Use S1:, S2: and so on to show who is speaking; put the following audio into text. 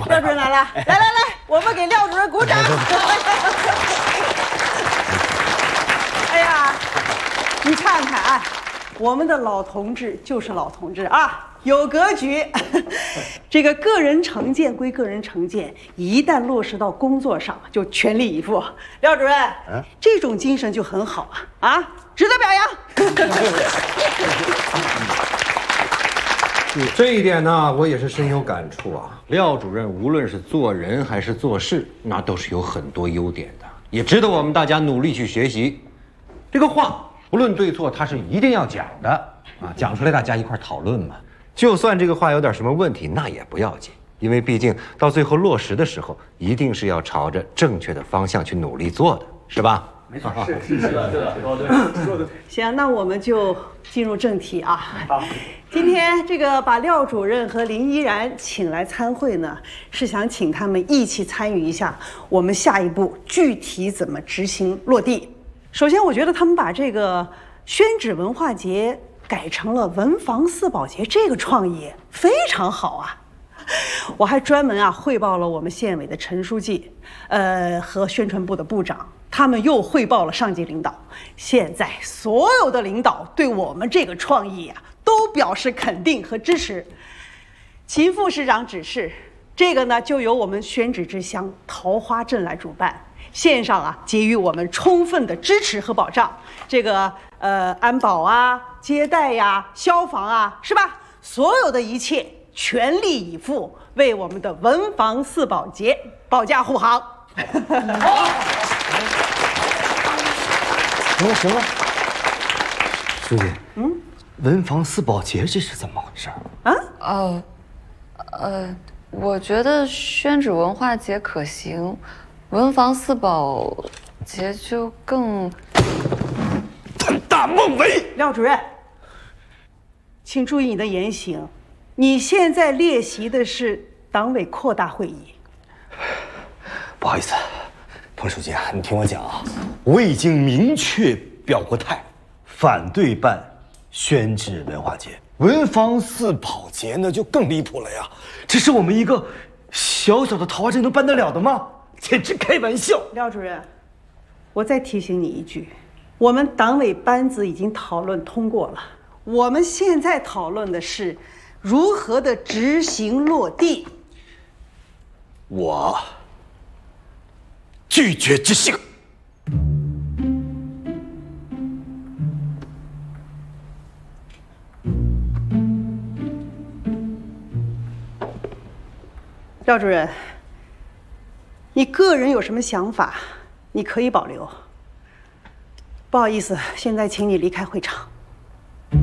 S1: 廖主任来了，来，我们给廖主任鼓掌。哎呀，你看看，我们的老同志就是老同志啊，有格局。这个个人成见归个人成见，一旦落实到工作上，就全力以赴。廖主任，这种精神就很好啊，值得表扬。
S2: 这一点呢，我也是深有感触啊。廖主任无论是做人还是做事，那都是有很多优点的，也值得我们大家努力去学习。这个话不论对错，他是一定要讲的啊，讲出来大家一块讨论嘛。就算这个话有点什么问题，那也不要紧，因为毕竟到最后落实的时候，一定是要朝着正确的方向去努力做的，是吧？
S3: 没错，是的，说的。
S1: 行，那我们就进入正题啊。好，今天这个把廖主任和林依然请来参会呢，是想请他们一起参与一下我们下一步具体怎么执行落地。首先，我觉得他们把这个宣纸文化节改成了文房四宝节，这个创意非常好啊。我还专门汇报了我们县委的陈书记，和宣传部的部长，他们又汇报了上级领导。现在所有的领导对我们这个创意都表示肯定和支持。秦副市长指示，这个呢就由我们宣纸之乡桃花镇来主办，县上给予我们充分的支持和保障。这个安保接待消防是吧？所有的一切全力以赴，为我们的文房四宝节保驾护航。
S4: 行了，书记，文房四宝节这是怎么回事
S5: 我觉得宣纸文化节可行，文房四宝节就更
S4: 胆大妄为。
S1: 廖主任，请注意你的言行，你现在列席的是党委扩大会议。
S4: 不好意思，彭书记你听我讲我已经明确表过态，反对办宣纸文化节。文房四宝节呢就更离谱了呀，这是我们一个小小的桃花镇能办得了的吗？简直开玩笑。
S1: 廖主任，我再提醒你一句，我们党委班子已经讨论通过了，我们现在讨论的是如何的执行落地。
S4: 我拒绝执行。
S1: 廖主任，你个人有什么想法，你可以保留。不好意思，现在请你离开会场。